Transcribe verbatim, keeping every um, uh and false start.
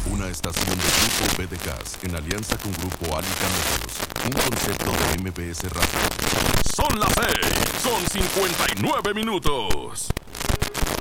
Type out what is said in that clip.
Una estación de Grupo B D Gas en alianza con Grupo Alica Medios. Un concepto de M B S Radio. Son las seis con cincuenta y nueve minutos.